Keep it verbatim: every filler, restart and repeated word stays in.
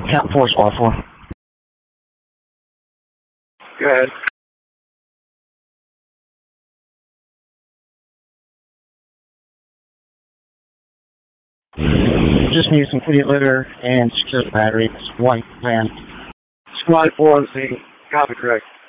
Count four, squad four. Go ahead. Just need some clean litter and secure the battery. It's white van. Squad four on scene. Copy, correct.